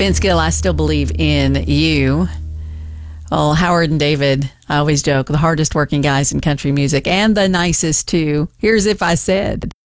Vince Gill, I still believe in you. Well, Howard and David, I always joke, the hardest working guys in country music and the nicest too. Here's If I Said.